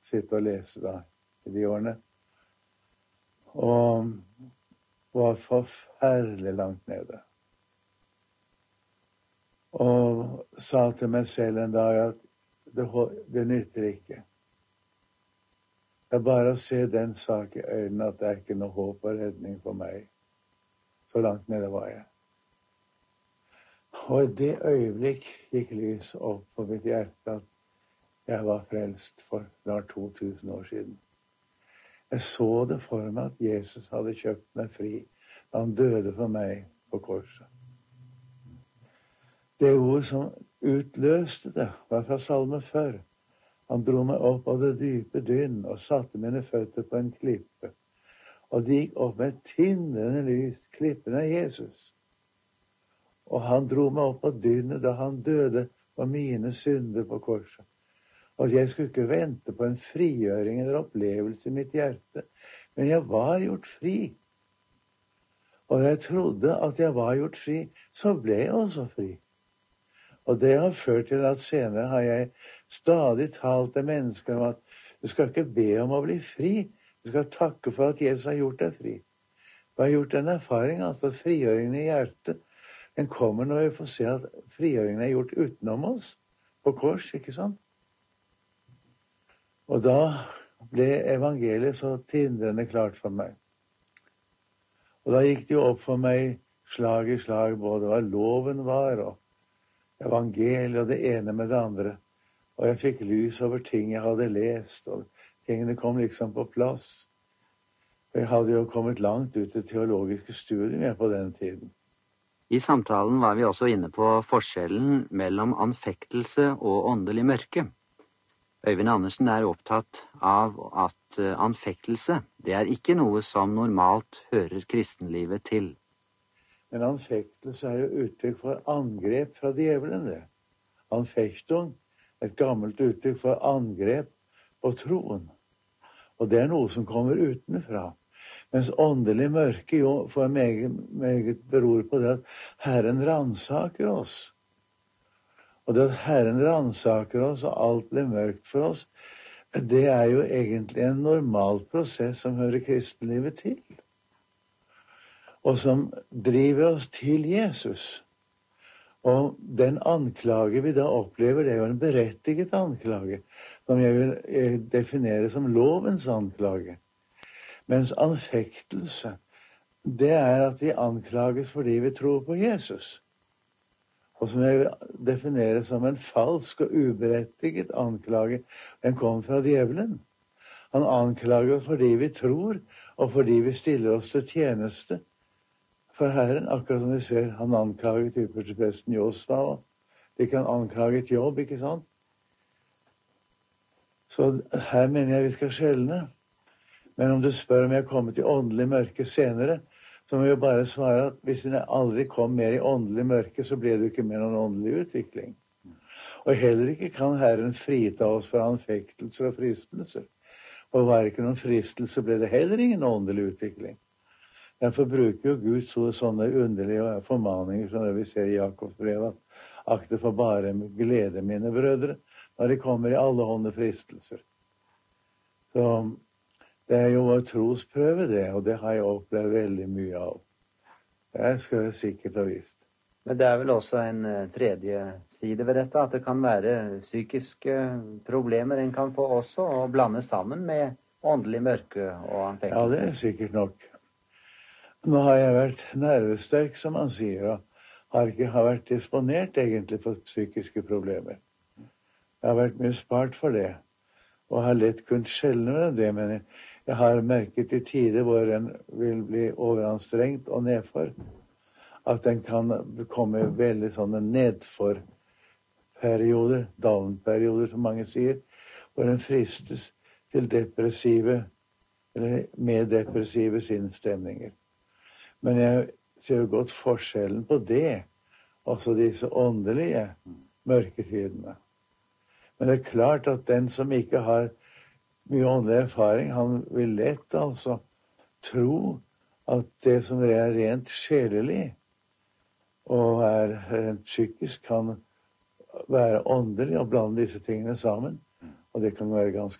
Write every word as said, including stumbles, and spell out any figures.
sitte og lese da i de årene. Og var forferdelig langt nede. Og sa til meg selv en dag at det, det nytter ikke. Det er bare å se den sak i øynene at det er ikke noe håp og redning for meg. Så langt nede var jeg. Og i det øyeblikk gikk lys opp på mitt hjerte at jeg var frelst for snart to tusen år siden. Jeg så det for meg at Jesus hadde kjøpt meg fri da han døde for meg på korset. Det ord som utløste det var fra salme før. Han dro meg opp av det dype dynn og satte mine føtter på en klippe. Og det gikk opp med tindrende lys. Klippen er Jesus. Og han dro meg opp av dynnet da han døde for mine synder på korset. Og jeg skulle ikke vente på en frigjøring eller opplevelse i mitt hjerte. Men jeg var gjort fri. Og da jeg trodde at jeg var gjort fri, så ble jeg også fri. Og det har ført til at senere har jeg stadig talt til mennesker om at du skal ikke be om å bli fri. Du skal takke for at Jesus har gjort deg fri. Jeg har gjort en erfaring altså at frigjøringen i hjertet, den kommer når vi får se at frigjøringen er gjort utenom oss, på kors, ikke sant? Og da ble evangeliet så tindrende klart for meg. Og da gikk det jo opp for meg slag i slag både hva loven var, og evangeliet og det ene med det andre. Og jeg fikk lys over ting jeg hadde lest, og tingene kom liksom på plass. Jeg hadde jo kommet langt ut i teologiske studier på den tiden. I samtalen var vi også inne på forskjellen mellom anfektelse og åndelig mørke. Øyvind Andersen er opptatt av at anfektelse, det er ikke noe som normalt hører kristenlivet til. Men anfektelse er jo uttrykk for angrep fra djevelen, det. Anfektung, et gammelt uttrykk for angrep på troen. Og det er noe som kommer utenfra. Mens åndelig mørke jo for meget, meget beror på det at Herren ransaker oss. Og det at Herren ransaker oss, og alt blir mørkt for oss, det er jo egentlig en normal prosess som hører kristenlivet til. Og som driver oss til Jesus. Og den anklage vi da opplever, det er jo en berettiget anklage, som jeg vil definere som lovens anklage. Mens anfektelse, det er at vi anklages fordi vi tror på Jesus. Og som jeg vil definere som en falsk og uberettiget anklage. Den kom fra djevelen. Han anklager fordi vi tror, og fordi vi stiller oss til tjeneste for Herren. Akkurat som vi ser, han anklaget ypperstepresten Josva, og de kan anklage et jobb, ikke sant? Så her mener jeg vi skal skjelne. Men om du spør om jeg kommer til åndelig mørke senere, så må jeg bare svare at hvis jeg aldri kom mer i åndelig mørke, så ble det ikke mer noen åndelig utvikling. Og heller ikke kan Herren frita oss fra anfektelser og fristelser. Og var det ikke noen fristelse, ble det heller ingen åndelig utvikling. Derfor bruker jo Gud så, sånne underlige formaninger som det vi ser i Jakobs brev, at akte for bare glede mine brødre, når de kommer i alle hånde fristelser. Så det er jo vår trosprøve det, og det har jeg opplevd veldig mye av. Det skal jeg sikkert ha visst. Men det er vel også en tredje side ved dette, at det kan være psykiske problemer en kan få også, og blande sammen med åndelig mørke og anfektelse. Ja, det er sikkert nok. Nå har jeg vært nervesterk, som man sier, og har ikke har vært disponert egentlig for psykiske problemer. Jeg har vært mye spart for det, og har lett kunnet skjelne med det, men jeg, jeg har merket i tider hvor en vil bli overanstrengt og nedfor, at den kan komme veldig sånne nedfor perioder, down-perioder, som mange sier, hvor en fristes til depressive, eller med depressive sinnsstemninger. Men jeg ser jo godt forskjellen på det, også disse åndelige mørketidene. Men det er klart at den som ikke har mye åndelig erfaring, han vil lett altså tro at det som er rent sjelelig og er rent psykisk, kan være åndelig og blande disse tingene sammen. Og det kan være ganske